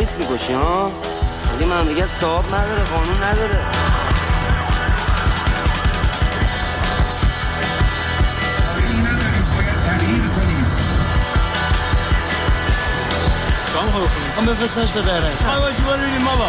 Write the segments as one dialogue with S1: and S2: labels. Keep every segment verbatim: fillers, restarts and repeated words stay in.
S1: پلیس میکشی ها؟ ولی مملکت صاحب نداره، قانون نداره.
S2: شام خواه بخونیم هم بفرستنش به دره خواهی باشی برو بینیم بابا.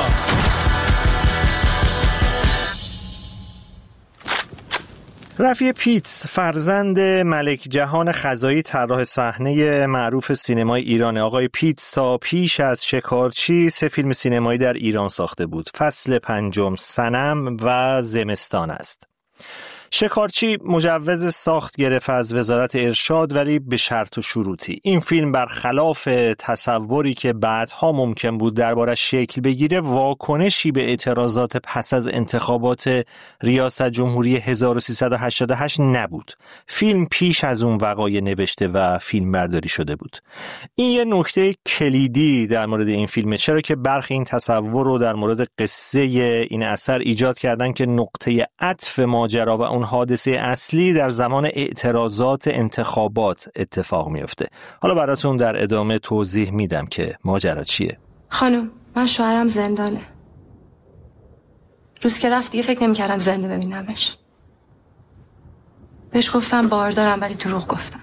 S3: رفیع پیتس فرزند ملک جهان خزایی طراح صحنه معروف سینمای ایران. آقای پیتس تا پیش از شکارچی سه فیلم سینمایی در ایران ساخته بود. فصل پنجم، صنم و زمستان است. شکارچی مجوز ساخت گرفت از وزارت ارشاد ولی به شرط و شروطی. این فیلم برخلاف تصوری که بعدها ممکن بود دربارش شکل بگیره واکنشی به اعتراضات پس از انتخابات ریاست جمهوری هزار و سیصد و هشتاد و هشت نبود. فیلم پیش از اون وقایع نوشته و فیلم برداری شده بود. این یه نکته کلیدی در مورد این فیلمه، چرا که برخی این تصور رو در مورد قصه این اثر ایجاد کردن که نقطه عطف ماجرا و اون حادثه اصلی در زمان اعتراضات انتخابات اتفاق میفته. حالا براتون در ادامه توضیح میدم که ماجرا چیه.
S4: خانم، من شوهرم زندانه. روز که رفت دیگه فکر نمی‌کردم زنده ببینمش. بهش گفتم باردارم ولی دروغ گفتم.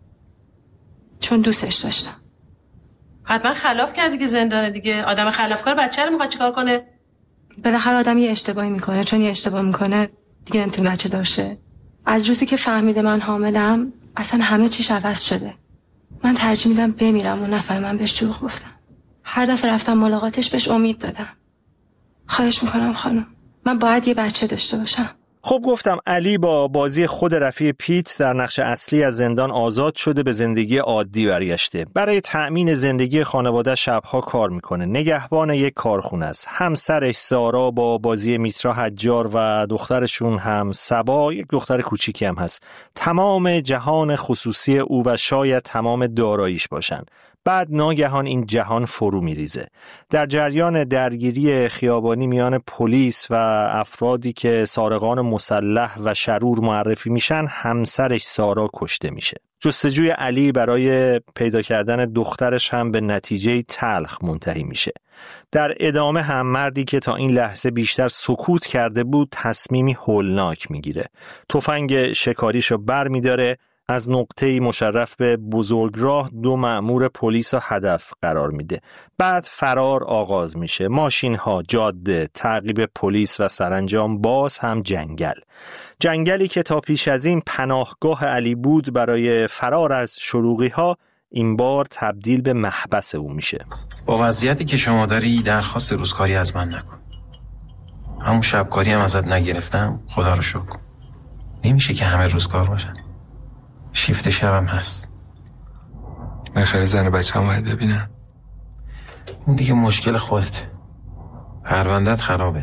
S4: چون دوستش داشتم.
S5: حتما خلاف کردی که زندانه دیگه. آدم خلافکار بچه رو میخواد چیکار کنه؟
S4: بالاخره آدم یه اشتباهی میکنه، چون یه اشتباه میکنه دیگه نمیتونه بچه داشته. از روزی که فهمیده من حاملم اصلا همه چیش عوض شده. من ترجیح میدم بمیرم و نفر من بهش دروغ گفتم. هر دفعه رفتم ملاقاتش بهش امید دادم. خواهش میکنم خانم، من باید یه بچه داشته باشم.
S3: خب گفتم علی با بازی خود رفیع پیتس در نقش اصلی از زندان آزاد شده، به زندگی عادی برگشته. برای تأمین زندگی خانواده شبها کار میکنه. نگهبان یک کارخونه است. همسرش سارا با بازی میترا حجار و دخترشون هم سبا، یک دختر کوچیکی هم هست، تمام جهان خصوصی او و شاید تمام داراییش باشن. بعد ناگهان این جهان فرو میریزه. در جریان درگیری خیابانی میان پلیس و افرادی که سارقان مسلح و شرور معرفی میشن، همسرش سارا کشته میشه. جستجوی علی برای پیدا کردن دخترش هم به نتیجه تلخ منتهی میشه. در ادامه هم مردی که تا این لحظه بیشتر سکوت کرده بود تصمیمی هولناک میگیره. تفنگ شکاریشو بر میداره، از نقطه‌ای مشرف به بزرگراه دو مأمور پلیس را هدف قرار میده. بعد فرار آغاز میشه. ماشین‌ها، جاده، تعقیب پلیس و سرانجام باز هم جنگل. جنگلی که تا پیش از این پناهگاه علی بود برای فرار از شروقی‌ها، این بار تبدیل به محبس او میشه.
S6: با وضعیتی که شما داری درخواست روزکاری از من نکن. همون شبکاری هم ازت نگرفتم، خدا رو شکر. نمیشه که همه روزکار باشن. شیفت شبم هست.
S7: بالاخره زن بچه هم باید ببینم.
S6: اون دیگه مشکل خودت. پروندت خرابه.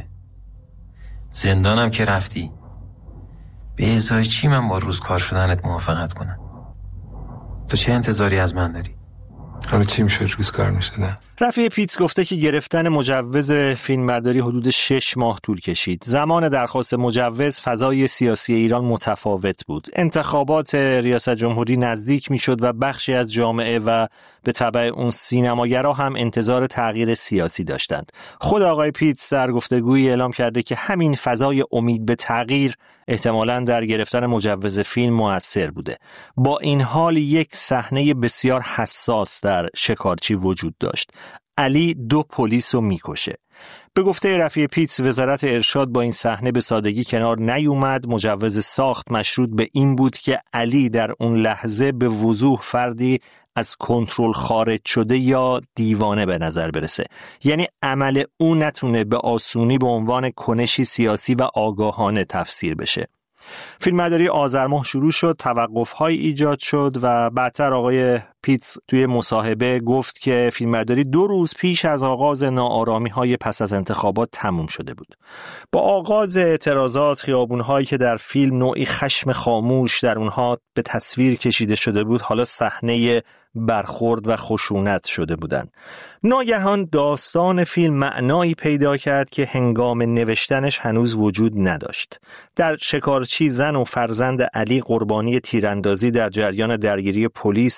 S6: زندانم که رفتی. به ازای چی من با روزکار شدنت موافقت کنم؟ تو چه انتظاری از من داری؟
S7: همه چی میشد روزکار میشدن.
S3: رفیع پیتس گفته که گرفتن مجوز فیلمبرداری حدود شش ماه طول کشید. زمان درخواست مجوز فضای سیاسی ایران متفاوت بود. انتخابات ریاست جمهوری نزدیک میشد و بخشی از جامعه و به تبع اون سینماگرا هم انتظار تغییر سیاسی داشتند. خود آقای پیتس در گفتگویی اعلام کرده که همین فضای امید به تغییر احتمالاً در گرفتن مجوز فیلم مؤثر بوده. با این حال یک صحنه بسیار حساس در شکارچی وجود داشت. علی دو پلیس رو میکشه. به گفته رفیع پیتس، وزارت ارشاد با این صحنه به سادگی کنار نیومد. مجوز ساخت مشروط به این بود که علی در اون لحظه به وضوح فردی از کنترل خارج شده یا دیوانه به نظر برسه. یعنی عمل او نتونه به آسونی به عنوان کنشی سیاسی و آگاهانه تفسیر بشه. فیلمبرداری آذر ماه شروع شد، توقف‌های ایجاد شد و بعدتر آقای پیتس توی مصاحبه گفت که فیلمبرداری دو روز پیش از آغاز ناآرامی‌های پس از انتخابات تموم شده بود. با آغاز اعتراضات، خیابون‌هایی که در فیلم نوعی خشم خاموش در اونها به تصویر کشیده شده بود، حالا صحنه برخورد و خشونت شده بودند. ناگهان داستان فیلم معنایی پیدا کرد که هنگام نوشتنش هنوز وجود نداشت. در شکارچی زن و فرزند علی قربانی تیراندازی در جریان درگیری پلیس و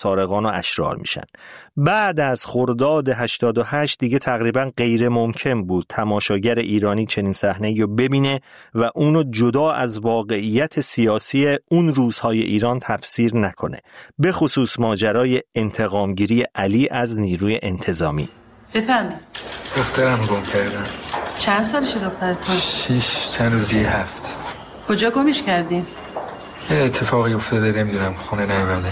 S3: سارقان و اشرار میشن. بعد از خرداد هشتاد و هشت دیگه تقریبا غیر ممکن بود تماشاگر ایرانی چنین صحنه‌ای رو ببینه و اونو جدا از واقعیت سیاسی اون روزهای ایران تفسیر نکنه، به خصوص ماجرای انتقامگیری علی از نیروی انتظامی.
S5: بفرمایید.
S7: دخترم گم کردن.
S5: چند سالشه دخترتون؟
S7: شیش چند روزی هفت.
S5: کجا گمش کردین؟
S7: یه اتفاقی افتاده نمیدونم، خونه نیومده.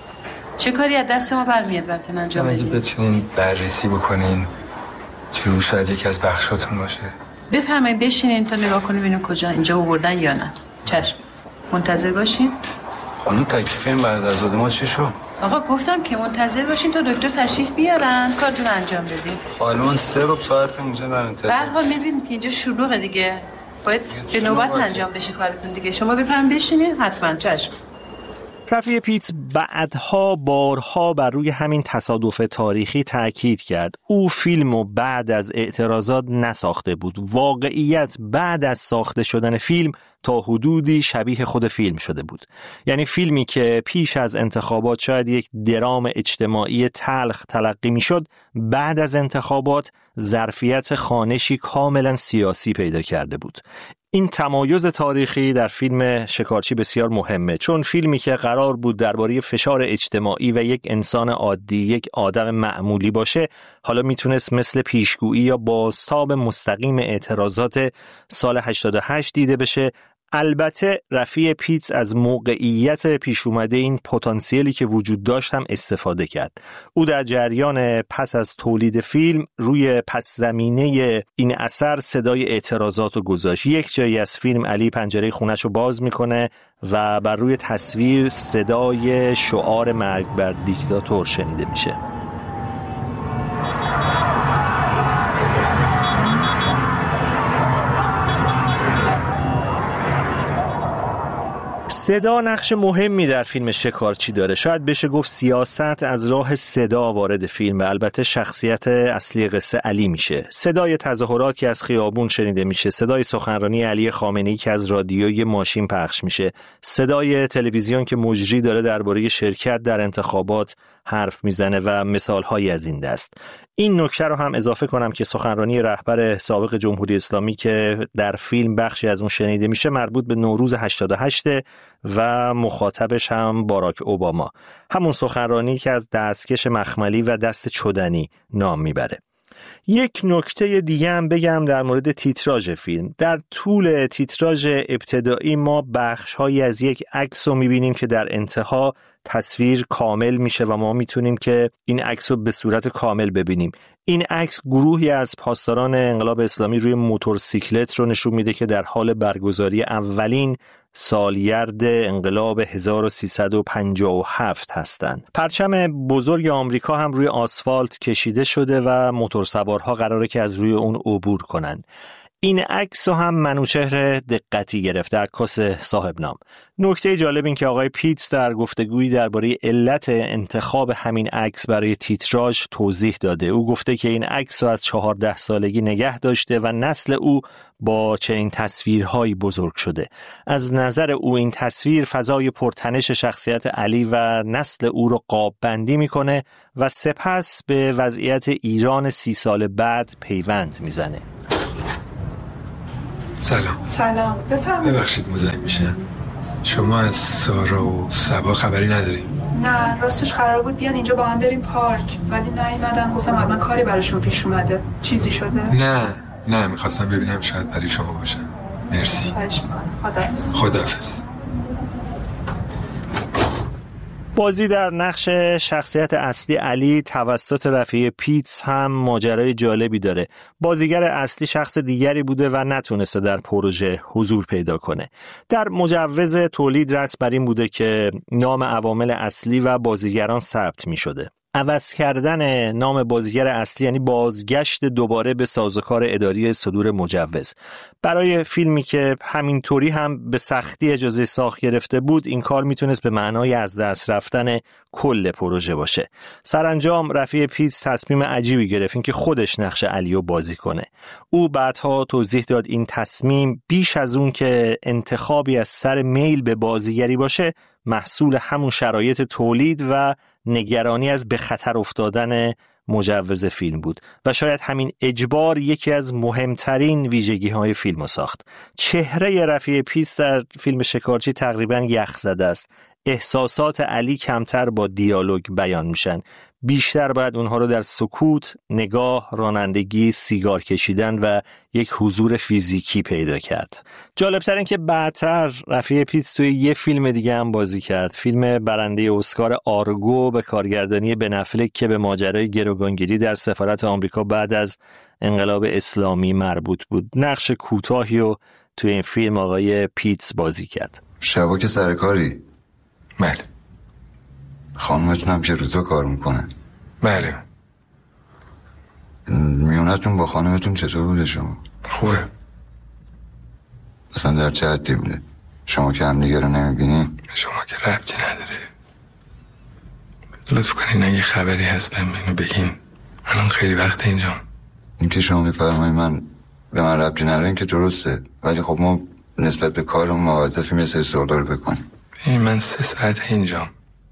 S5: چه کاری از دست ما برمیاد براتون انجام بدین؟
S7: اگه بتونین بررسی بکنین تو شاید یکی از بخشاتون باشه.
S5: بفرمایید بشینین تا نگاه کنیم ببینیم کجا اینجا آوردن یا نه. چشم. منتظر باشین.
S2: خانم تکلیف این برادرزاده ما چی شد؟
S5: آقا گفتم که منتظر باشین تا دکتر تشریف بیارن کارتون انجام بدین.
S2: حالا سه ربع ساعت اینجا در انتظار.
S5: به هر حال می‌بینید که اینجا شلوغه دیگه. باید به نوبت انجام بشه کارتون دیگه. شما بفرمایید بشینین حتما. چشم.
S3: رفیع پیتز بعدها بارها بر روی همین تصادف تاریخی تاکید کرد. او فیلمو بعد از اعتراضات نساخته بود. واقعیت بعد از ساخته شدن فیلم تا حدودی شبیه خود فیلم شده بود. یعنی فیلمی که پیش از انتخابات شاید یک درام اجتماعی تلخ تلقی میشد، بعد از انتخابات ظرفیت خوانشی کاملا سیاسی پیدا کرده بود. این تمایز تاریخی در فیلم شکارچی بسیار مهمه، چون فیلمی که قرار بود درباره فشار اجتماعی و یک انسان عادی، یک آدم معمولی باشه، حالا میتونست مثل پیشگویی یا بازتاب مستقیم اعتراضات سال هشتاد و هشت دیده بشه. البته رفیع پیتز از موقعیت پیش اومده این پتانسیلی که وجود داشت هم استفاده کرد. او در جریان پس از تولید فیلم روی پس زمینه این اثر صدای اعتراضات رو گذاشت. یک جایی از فیلم علی پنجره خونش رو باز میکنه و بر روی تصویر صدای شعار مرگ بر دیکتاتور شنیده میشه. صدا نقش مهمی در فیلم شکارچی داره. شاید بشه گفت سیاست از راه صدا وارد فیلم و البته شخصیت اصلی قصه علی میشه. صدای تظاهرات که از خیابون شنیده میشه، صدای سخنرانی علی خامنه‌ای که از رادیوی ماشین پخش میشه، صدای تلویزیون که مجری داره درباره شرکت در انتخابات حرف میزنه و مثالهایی از این دست. این نکته رو هم اضافه کنم که سخنرانی رهبر سابق جمهوری اسلامی که در فیلم بخشی از اون شنیده میشه مربوط به نوروز هشتاد و هشت و مخاطبش هم باراک اوباما، همون سخنرانی که از دستکش مخملی و دست چدنی نام میبره. یک نکته دیگه هم بگم در مورد تیتراژ فیلم. در طول تیتراژ ابتدایی ما بخش‌هایی از یک عکس رو می‌بینیم که در انتها تصویر کامل میشه و ما میتونیم که این عکس رو به صورت کامل ببینیم. این عکس گروهی از پاسداران انقلاب اسلامی روی موتورسیکلت رو نشون میده که در حال برگزاری اولین سالگرد انقلاب هزار و سیصد و پنجاه و هفت هستند. پرچم بزرگ آمریکا هم روی آسفالت کشیده شده و موتورسوارها قراره که از روی اون عبور کنند. این عکس هم منوچهر دقتی گرفته، عکاس صاحب نام. نکته جالب این که آقای پیتز در گفتگویی درباره علت انتخاب همین عکس برای تیتراژ توضیح داده. او گفته که این عکس رو از چهارده سالگی نگه داشته و نسل او با چنین تصویرهایی بزرگ شده. از نظر او این تصویر فضای پرتنش شخصیت علی و نسل او رو قاب بندی میکنه و سپس به وضعیت ایران سی سال بعد پیوند میزنه.
S7: سلام.
S8: سلام. بفرمایید.
S7: ببخشید مزاحم میشم. شما از سارا و صبا خبری نداریم؟
S8: نه، راستش قرار بود بیان اینجا با هم بریم پارک، ولی نیومدن. گفتم حتما کاری براشون پیش اومده. چیزی شده؟
S7: نه نه، میخواستم ببینم شاید برای شما باشم. مرسی.
S8: خواهش میکنم. خداحافظ.
S7: خداحافظ.
S3: بازی در نقش شخصیت اصلی علی توسط رفیع پیتز هم ماجرای جالبی داره. بازیگر اصلی شخص دیگری بوده و نتونسته در پروژه حضور پیدا کنه. در مجوز تولید رسم بر این بوده که نام عوامل اصلی و بازیگران ثبت می شده. عوض کردن نام بازیگر اصلی یعنی بازگشت دوباره به سازوکار اداری صدور مجوز. برای فیلمی که همینطوری هم به سختی اجازه ساخت گرفته بود، این کار میتونست به معنای از دست رفتن کل پروژه باشه. سرانجام رفیع پیتز تصمیم عجیبی گرفت، این که خودش نقش علیو بازی کنه. او بعدها توضیح داد این تصمیم بیش از اون که انتخابی از سر میل به بازیگری باشه، محصول همون شرایط تولید و نگرانی از به خطر افتادن مجوز فیلم بود و شاید همین اجبار یکی از مهمترین ویژگی‌های فیلم ساخت. چهره رفیع پیتز در فیلم شکارچی تقریباً یخ زده است. احساسات علی کمتر با دیالوگ بیان میشن، بیشتر باید اونها رو در سکوت، نگاه، رانندگی، سیگار کشیدن و یک حضور فیزیکی پیدا کرد. جالبتر این که بعدتر رفیع پیتز توی یه فیلم دیگه هم بازی کرد، فیلم برنده اسکار آرگو به کارگردانی بن افلک که به ماجرای گروگانگیری در سفارت آمریکا بعد از انقلاب اسلامی مربوط بود. نقش کوتاهی رو توی این فیلم آقای پیتز بازی کرد.
S9: شبا که سر کاری؟
S7: بله.
S9: خانومتون هم که روزا کار میکنه؟
S7: بله.
S9: میونتون با خانومتون چطور بوده شما؟
S7: خوبه.
S9: مثلا در چه حدی بوده؟ شما که هم دیگه رو نمیبینین؟
S7: شما که ربطی نداره. لطف کنین اگه خبری هست بهم اینو بگین. الان خیلی وقت اینجام.
S9: این که شما میفرمایید من به من ربطی نداره این که درسته، ولی خب ما نسبت به کارمون موظفیم یه سری سوالا رو بکنیم.
S7: این من سه ساعت اینجام.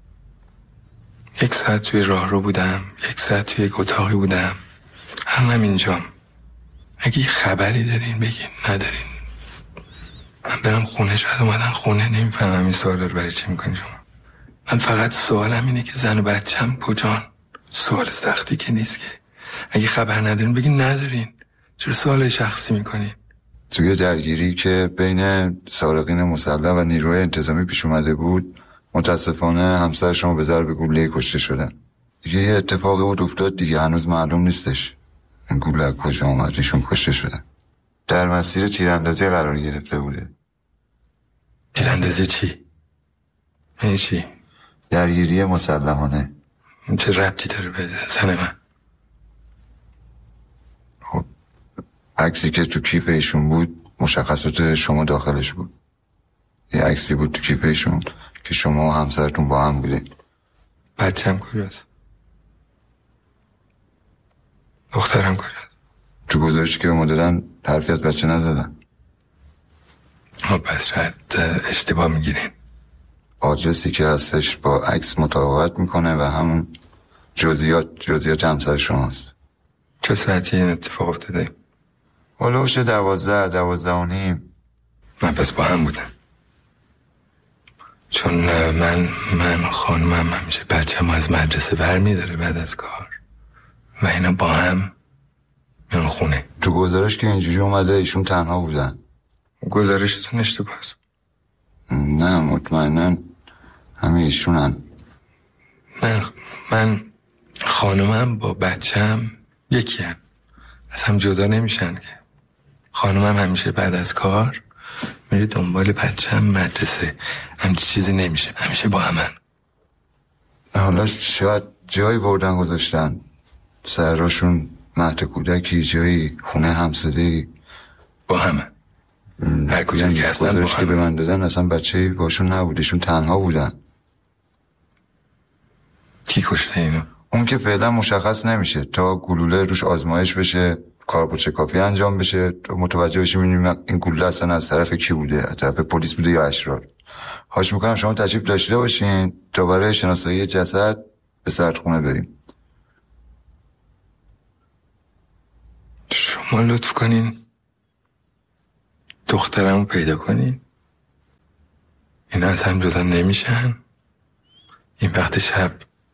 S7: یک ساعت توی راه رو بودم، یک ساعت توی یک اتاقی بودم، هم اینجام. اگه خبری دارین بگین، ندارین من برم خونه. شاید اومدن خونه، نمیفهمم این سوال رو برای چی میکنی شما. من فقط سوالم اینه که زن و بچم کجان. سوال سختی که نیست که. اگه خبر ندارین بگین ندارین. چرا سوال شخصی میکنین؟
S9: توی درگیری که بین سارقین مسلح و نیروی انتظامی پیش اومده بود، متاسفانه همسر شما به ضرب گلوله کشته شدن. دیگه یه اتفاقی بود افتاد دیگه، هنوز معلوم نیستش این گلوله کجا اومد ایشون کشته شدن. در مسیر تیراندازی قرار گرفته بوده.
S7: تیراندازی چی؟ این چی؟
S9: درگیری مسلحانه.
S7: چه ربطی داره به زن من؟
S9: خب عکسی که تو کیف ایشون بود مشخصات شما داخلش بود. یه عکسی بود تو کیف ایشون که شما و همسرتون با هم بودین.
S7: بچم کجاست؟ دخترم کجاست؟
S9: تو گزارشی که به ما دادن حرفی از بچه نزدن.
S7: خب پس شاید اشتباه میگیرین.
S9: آدرسی که هستش با عکس مطابقت میکنه و همون جزئیات جزئیات همسر شماست.
S7: چه ساعتی این اتفاق افتاده؟
S9: هلوش دوازده دوازده و نیم.
S7: من پس با هم بودم، چون من من خانمم همیشه بچه‌م از مدرسه ور میداره بعد از کار و اینا با هم میان خونه.
S9: تو گزارش که اینجوری اومده ایشون تنها بودن.
S7: گزارشتون اشتباهه.
S9: نه مطمئناً همه ایشونن.
S7: من من خانمم با بچه‌م یکی هم. از هم جدا نمیشن که. خانمم همیشه بعد از کار میره دنبال بچه‌م مدرسه. همچی چیزی نمیشه، همیشه با همن.
S9: حالا شاید جایی بردن گذاشتن سراشون، مهد کودکی، جایی خونه همساده‌ای.
S7: با همن هر کجا که هستن با همن.
S9: گزارش که به من دادن اصلا بچه‌ای باشون نبودشون، تنها بودن.
S7: کی کشته اینو؟
S9: اون که فعلا مشخص نمیشه تا گلوله روش آزمایش بشه، کاربردچکافی انجام بشه تا متوجه بشیم این گلوله اصلا از طرف کی بوده، از طرف پلیس بوده یا اشرار. خواهش میکنم شما تشریف داشته باشین تا برای شناسایی جسد به سردخونه بریم.
S7: شما لطف کنین دخترمو پیدا کنین. اینا از هم جدا نمیشن. این وقت شب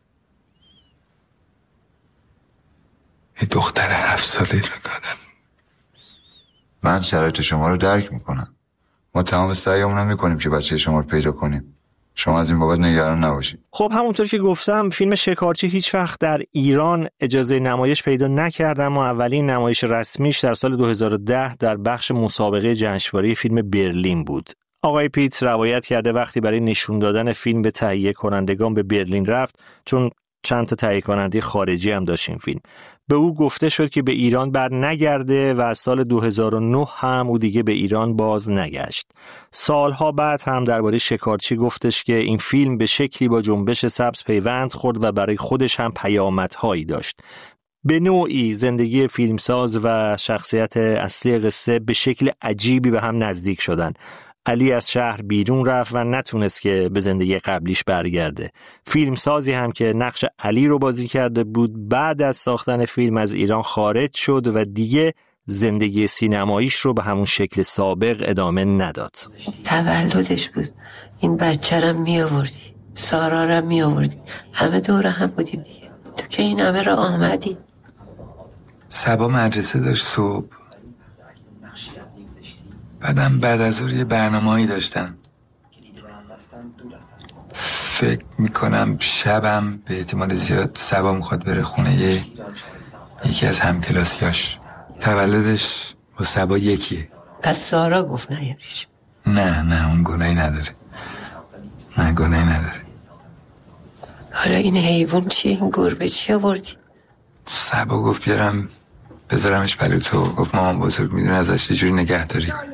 S7: این دختر هفت ساله رو کادم.
S9: من شرایط شما رو درک میکنم. ما تمام سعیمون رو میکنیم که بچه شما رو پیدا کنیم. شما از این بابت نگران نباشید.
S3: خب همونطور که گفتم فیلم شکارچی هیچ وقت در ایران اجازه نمایش پیدا نکرد، اما اولین نمایش رسمیش در سال دو هزار و ده در بخش مسابقه جشنواره فیلم برلین بود. آقای پیتز روایت کرده وقتی برای نشون دادن فیلم به تهیه کنندگان به برلین رفت، چون چند تا تهیه کننده خارجی هم داشت این فیلم، به او گفته شد که به ایران بر نگرده و از سال دو هزار و نه هم او دیگه به ایران باز نگشت. سالها بعد هم درباره شکارچی گفتش که این فیلم به شکلی با جنبش سبز پیوند خورد و برای خودش هم پیامدهایی داشت. به نوعی زندگی فیلمساز و شخصیت اصلی قصه به شکل عجیبی به هم نزدیک شدن. علی از شهر بیرون رفت و نتونست که به زندگی قبلیش برگرده. فیلمسازی هم که نقش علی رو بازی کرده بود بعد از ساختن فیلم از ایران خارج شد و دیگه زندگی سینماییش رو به همون شکل سابق ادامه نداد.
S10: تولدش بود، این بچه رو می آوردی، سارا رو می آوردی، همه دور هم بودیم دیگه. تو که این همه را آمدی.
S7: سبا مدرسه داشت صبح، بعدم بعد از ظهر یه برنامه‌ای داشتم. فکر میکنم شبم به احتمال زیاد سبا میخواد بره خونه یه یکی از همکلاسیاش. تولدش با سبا یکیه.
S10: پس سارا گفت نیاریش؟
S7: نه نه اون گناهی نداره، نه گناهی نداره.
S10: حالا این حیوان چیه؟ این گربه چی آوردی؟
S7: سبا گفت بیارم بذارمش برای تو. گفت مامان بزرگ میدونه ازش چه جوری نگهداری کنی.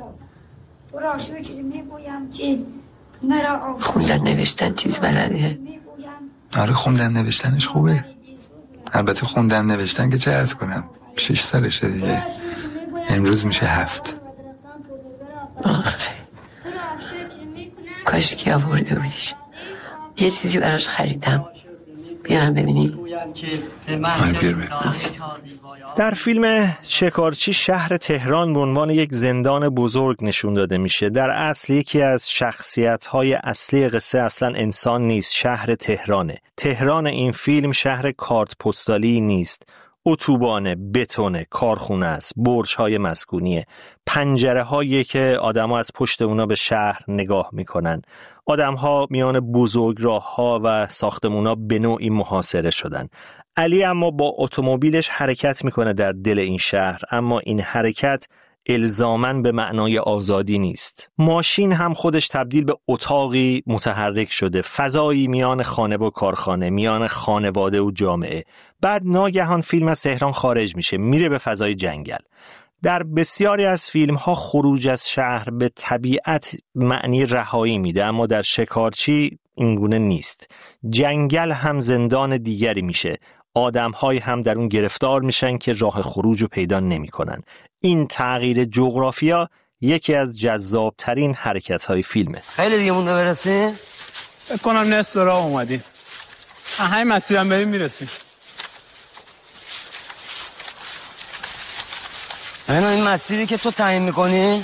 S10: خوندن نوشتن چیز بلده؟
S7: آره خوندن نوشتنش خوبه. البته خوندن نوشتن که چه عرض کنم، شش سالشه دیگه، امروز میشه هفت.
S10: آخه کاش که آورده بودیش، یه چیزی براش خریدم، بیارم ببینی.
S7: آره بیار ببینی.
S3: در فیلم شکارچی شهر تهران به عنوان یک زندان بزرگ نشون داده میشه. در اصل یکی از شخصیت‌های اصلی قصه اصلا انسان نیست، شهر تهرانه. تهران این فیلم شهر کارت پستالی نیست، اتوبانه، بتونه، کارخونه است، برج‌های مسکونیه، پنجره‌هایی که آدم‌ها از پشت اونا به شهر نگاه میکنن. آدم‌ها میان بزرگراه‌ها و ساختمونا به نوعی محاصره شدن. علی اما با اتومبیلش حرکت میکنه در دل این شهر، اما این حرکت الزاماً به معنای آزادی نیست. ماشین هم خودش تبدیل به اتاقی متحرک شده، فضایی میان خانه و کارخانه، میان خانواده و جامعه. بعد ناگهان فیلم از تهران خارج میشه، میره به فضای جنگل. در بسیاری از فیلم‌ها خروج از شهر به طبیعت معنی رهایی میده، اما در شکارچی اینگونه نیست. جنگل هم زندان دیگری میشه، آدم‌های هم در اون گرفتار میشن که راه خروج رو پیدا نمی‌کنن. این تغییر جغرافیا یکی از جذابترین حرکت‌های فیلمه.
S1: خیلی دیگه مونده برسیم؟
S11: فکر کنم نصف راه اومدیم. همین مسیرم بریم میرسیم.
S1: اینو این مسیری که تو تعیین میکنی؟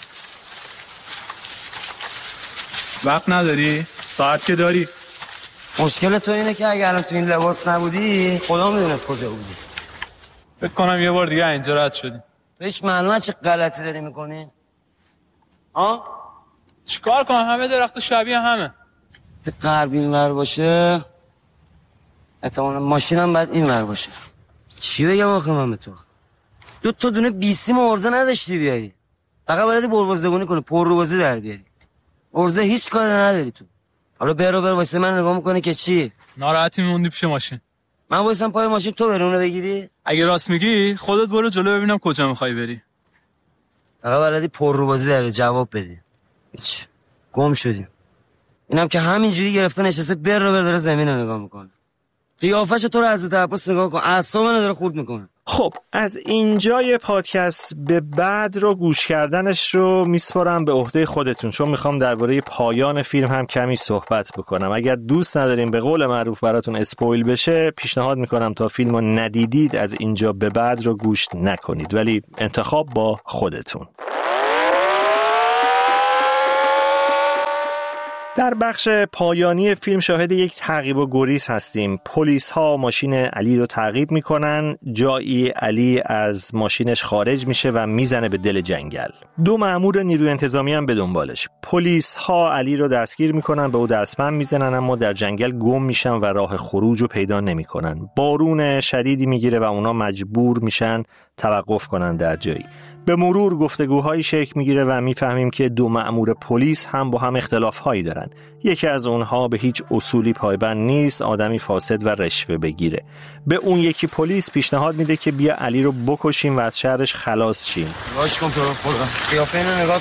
S11: وقت نداری؟ ساعت که داری؟
S1: مشکل تو اینه که اگر الان تو این لباس نبودی خدا میدونست کجا بودی.
S11: فکر کنم یه بار دیگه اینجا رد شدیم.
S1: تو هیچ معلومه چه غلطی داری میکنی؟ آه؟
S11: چیکار کنم؟ همه درخت شبیه همه.
S1: غرب اینور باشه احتمالاً ماشینم باید اینور باشه. چی بگم آخه من به تو؟ دو تا دونه بیسیم ارزه نداشتی بیاری، فقط بلدی بروازدگونی کنی، پر رو بازی در بیاری. ارزه هیچ کاری نداری تو. حالا برو برو واسه من نگاه میکنی که چی؟
S11: ناراحتی میموندی پیش ماشین.
S1: من وایسم پای ماشین تو بری اونو بگیری؟
S11: اگه راست میگی خودت برو جلو ببینم کجا میخوای بری.
S1: فقط بلدی پر رو بازی در جواب بدی. هیچ گم شدیم. اینم که همینجوری گرفته نشسته بر رو بر داره زمین رو نگاه میکنه. قیافش تو رو از عباس نگاه کن، اعصاب منو داره خورد میکنه.
S3: خب از اینجای پادکست به بعد رو گوش کردنش رو میسپارم به عهده خودتون، چون میخوام درباره پایان فیلم هم کمی صحبت بکنم. اگر دوست نداریم به قول معروف براتون اسپویل بشه، پیشنهاد میکنم تا فیلم رو ندیدید از اینجا به بعد رو گوش نکنید، ولی انتخاب با خودتون. در بخش پایانی فیلم شاهد یک تعقیب و گریز هستیم. پلیس ها ماشین علی رو تعقیب میکنن، جایی علی از ماشینش خارج میشه و میزنه به دل جنگل. دو مأمور نیروی انتظامی هم به دنبالش. پلیس ها علی رو دستگیر میکنن، به او دستبند میزنن، اما در جنگل گم میشن و راه خروج رو پیدا نمیکنن. بارون شدیدی میگیره و اونا مجبور میشن توقف کنن در جایی. به مرور گفتگوهایی شکل میگیره و میفهمیم که دو مأمور پلیس هم با هم اختلافهایی دارن. یکی از اونها به هیچ اصولی پایبند نیست، آدمی فاسد و رشوه بگیره. به اون یکی پلیس پیشنهاد میده که بیا علی رو بکشیم و از شهرش خلاص شیم.
S1: باش کن تو رو خدا، قیافه اینو نگاه کن.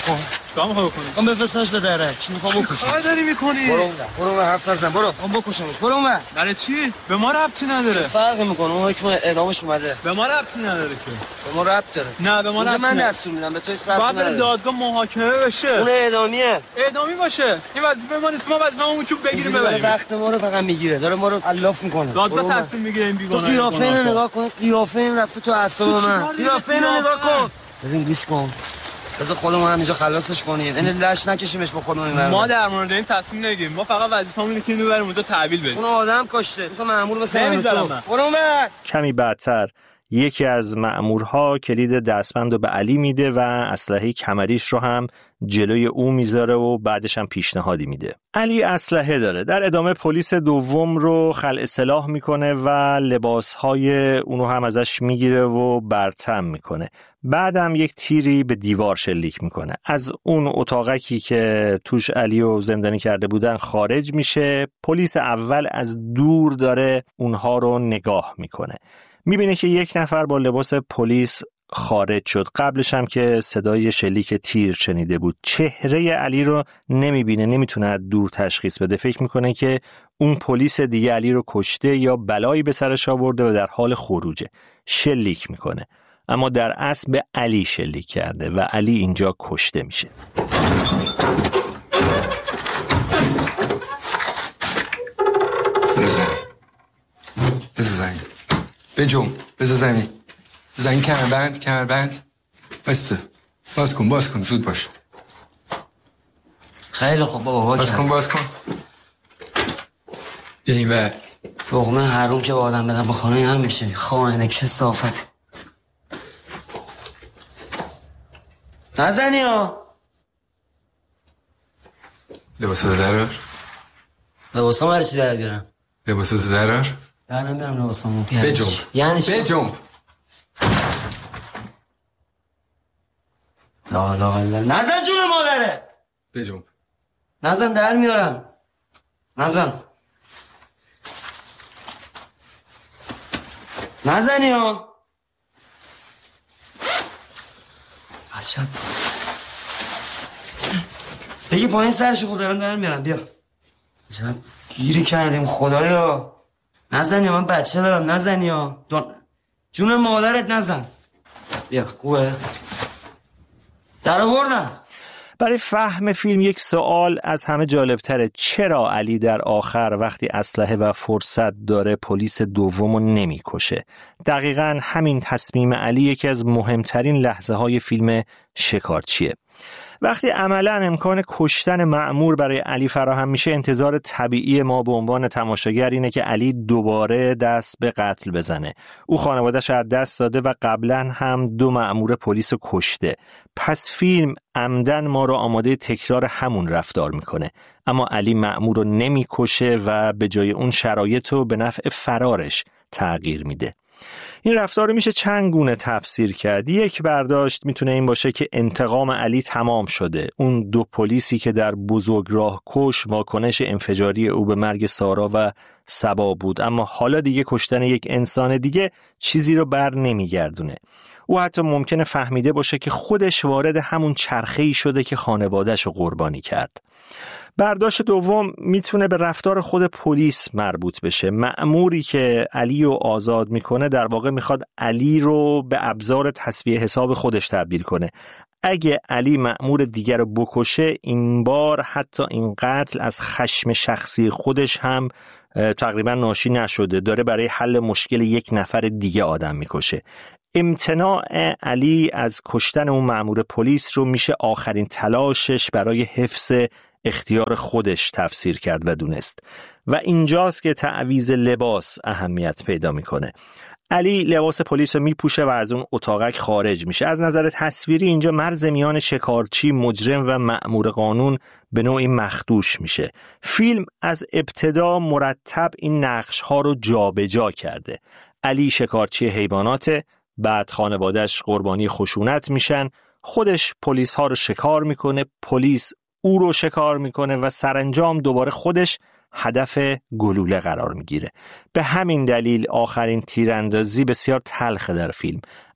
S11: چیکار می‌خوای بکنی؟
S1: میخوام بفرستمش به درک. چی میخوام بکشم؟
S11: کار داری میکنی؟
S1: برو اون برو اون حرف نزن. برو میخوام بکشمش. برو اون.
S11: برای چی؟ به ما ربطی نداره.
S1: فرقی میکنه؟ اون حکم اعدامش اومده.
S11: به ما ربطی نداره که.
S1: به ما ربط داره.
S11: نه به ما ربط
S1: من دستور میدم، به تو هیچ ربطی نداره.
S11: بعد دادگاه محاکمه بشه.
S1: اون اعدامیه.
S11: اعدامی باشه. این وظیفه ما نیست. ما وظیفه‌مون که بگیریم ببریم.
S1: وقت ما رو فقط میگیره. داره ما رو الاف میکنه.
S11: دادگاه تصمیم میگیره این بیگانه.
S1: تو قیافه اینو نگاه کن. قیافه این رفته تو اعصاب من. قیافه اینو نگاه کن. ببین گوش کن. بذار خودمون اینجا خلاصش کنیم. این لش نکشیمش با خودمون این.
S11: ما در مورد این تصمیم نگیریم. ما فقط وظیفه‌مون اینه که اینو ببریم اونجا تحویل بدیم.
S1: اون آدم کشته. تو مأمور واسه
S11: نمیذارم.
S1: برو اون.
S3: کمی بعدتر یکی از مأمورها کلید دستبند رو به علی میده و اسلحه کمریش رو هم جلوی او میذاره و بعدش هم پیشنهادی میده. علی اسلحه داره. در ادامه پلیس دوم رو خلع سلاح میکنه و لباسهای اونو هم ازش میگیره و برطم میکنه. بعدم یک تیری به دیوار شلیک میکنه. از اون اتاقکی که توش علی رو زندانی کرده بودن خارج میشه. پلیس اول از دور داره اونها رو نگاه میکنه. میبینه که یک نفر با لباس پلیس خارج شد. قبلش هم که صدای شلیک تیر شنیده بود. چهره علی رو نمیبینه، نمیتونه از دور تشخیص بده. فکر میکنه که اون پلیس دیگه علی رو کشته یا بلایی به سرش آورده و در حال خروجه. شلیک میکنه، اما در اصل به علی شلیک کرده و علی اینجا کشته میشه.
S7: بزن بزن بجم بزن زمین زنگ کمربند کمربند بسته. باز کن باز کن زود باش.
S1: خیلی خوب بابا.
S7: باز کن باز کن. بیا این ور.
S1: لقمه حروم که با آدم بدن با خانه هم میشه. خائن کثافت. نزنی ها.
S7: لباساتو درار.
S1: لباسام هر چی در بیارم.
S7: لباساتو درار.
S1: در نمیارم لباسامو.
S7: بجم
S1: یعنی چی؟
S7: بجم.
S1: لا لا لا. نزن جون مادره.
S7: بجم.
S1: نزن در میارم. نزن. نزنی ها. عجب. بگی پایین سرشو خود دارم در میارم. بیا. عجب گیری کردیم خدایا. نزنی ها. من بچه دارم. نزنی ها. دون... جون مادرت نزن. بیا خوبه. در آوردم.
S3: برای فهم فیلم یک سوال از همه جالبتره. چرا علی در آخر وقتی اسلحه و فرصت داره پلیس دومو نمیکشه؟ دقیقاً همین تصمیم علی یکی از مهمترین لحظه های فیلم شکارچیه. وقتی عملاً امکان کشتن مأمور برای علی فراهم میشه، انتظار طبیعی ما به عنوان تماشاگر اینه که علی دوباره دست به قتل بزنه. او خانواده‌اش از دست داده و قبلاً هم دو مأمور پلیس کشته. پس فیلم عمدن ما رو آماده تکرار همون رفتار میکنه. اما علی مأمور رو نمیکشه و به جای اون شرایط رو به نفع فرارش تغییر میده. این رفتار رو میشه چند گونه تفسیر کرد. یک برداشت میتونه این باشه که انتقام علی تمام شده. اون دو پلیسی که در بزرگراه کش واکنش انفجاری او به مرگ سارا و صبا بود، اما حالا دیگه کشتن یک انسان دیگه چیزی رو بر نمیگردونه. او حتی ممکنه فهمیده باشه که خودش وارد همون چرخه‌ای شده که خانواده‌اش رو قربانی کرد. برداشت دوم میتونه به رفتار خود پلیس مربوط بشه. مأموری که علی رو آزاد میکنه در واقع میخواد علی رو به ابزار تسویه حساب خودش تبدیل کنه. اگه علی مأمور دیگر رو بکشه، این بار حتی این قتل از خشم شخصی خودش هم تقریبا ناشی نشده، داره برای حل مشکل یک نفر دیگه آدم میکشه. امتناع علی از کشتن اون مأمور پلیس رو میشه آخرین تلاشش برای حفظ اختیار خودش تفسیر کرد و دونست. و اینجاست که تعویض لباس اهمیت پیدا میکنه. علی لباس پلیس رو میپوشه و از اون اتاقک خارج میشه. از نظر تصویری اینجا مرز میان شکارچی، مجرم و مأمور قانون به نوعی مخدوش میشه. فیلم از ابتدا مرتب این نقش ها رو جابجا کرده. علی شکارچی حیواناته، بعد خانواده‌اش قربانی خشونت میشن، خودش پلیس ها رو شکار میکنه، پلیس او رو شکار میکنه و سرانجام دوباره خودش هدف گلوله قرار میگیره. به همین دلیل آخرین تیراندازی بسیار تلخه در فیلم.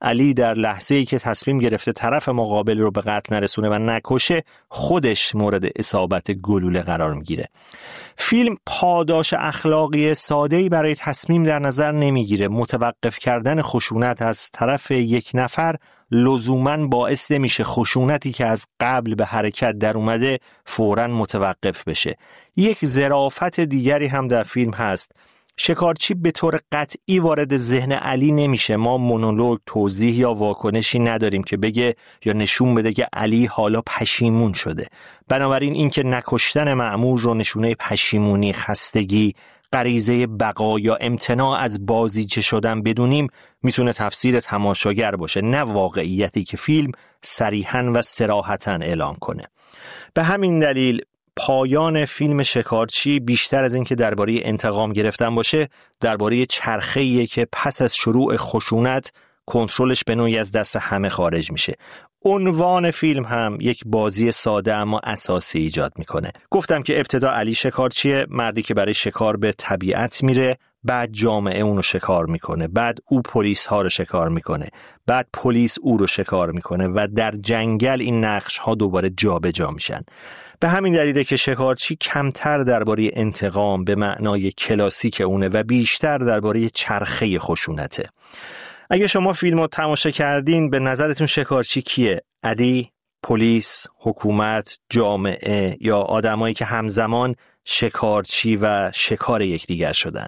S3: علی در لحظه‌ای که تصمیم گرفته طرف مقابل رو به قتل نرسونه و نکشه، خودش مورد اصابت گلوله قرار میگیره. فیلم پاداش اخلاقی ساده‌ای برای تصمیم در نظر نمیگیره. متوقف کردن خشونت از طرف یک نفر لزوماً باعث نمیشه خشونتی که از قبل به حرکت در اومده فوراً متوقف بشه. یک ظرافت دیگری هم در فیلم هست. شکارچی به طور قطعی وارد ذهن علی نمیشه. ما مونولوگ، توضیح یا واکنشی نداریم که بگه یا نشون بده که علی حالا پشیمون شده. بنابراین اینکه نکشتن مأمور رو نشونه پشیمونی، خستگی، غریزه بقا یا امتناع از بازیچه شدن بدونیم میتونه تفسیر تماشاگر باشه، نه واقعیتی که فیلم صریحاً و صراحتاً اعلام کنه. به همین دلیل پایان فیلم شکارچی بیشتر از اینکه درباره انتقام گرفتن باشه، درباره چرخه‌ایه که پس از شروع خشونت کنترلش به نوعی از دست همه خارج میشه. عنوان فیلم هم یک بازی ساده اما اساسی ایجاد میکنه. گفتم که ابتدا علی شکارچیه، مردی که برای شکار به طبیعت میره، بعد جامعه اونو شکار میکنه، بعد او پلیس ها رو شکار میکنه، بعد پلیس او رو شکار میکنه و در جنگل این نقش ها دوباره جابجا میشن. به همین دلیله که شکارچی کمتر درباره انتقام به معنای کلاسیک اونه و بیشتر درباره چرخه خشونته. اگه شما فیلم رو تماشا کردین، به نظرتون شکارچی کیه؟ علی، پلیس، حکومت، جامعه یا آدمایی که همزمان شکارچی و شکار یکدیگر شدن؟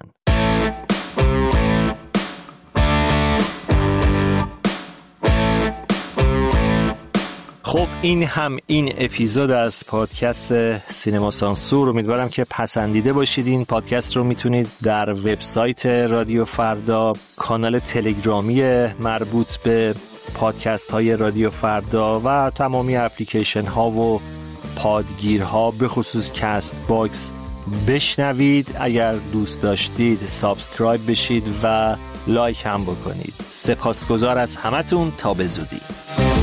S3: خب این هم این اپیزود از پادکست سینما سانسور. امیدوارم که پسندیده باشید. این پادکست رو میتونید در وبسایت رادیو فردا، کانال تلگرامی مربوط به پادکست های رادیو فردا و تمامی اپلیکیشن ها و پادگیرها به خصوص کست باکس بشنوید. اگر دوست داشتید سابسکرایب بشید و لایک هم بکنید. سپاسگزار از همتون. تا به زودی.